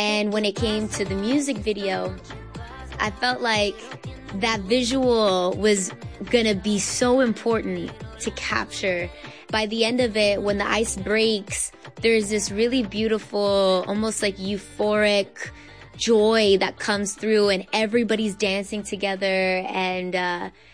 And when it came to the music video, I felt like that visual was gonna be so important to capture. By the end of it, when the ice breaks, there's this really beautiful, almost like euphoric joy that comes through, and everybody's dancing together, and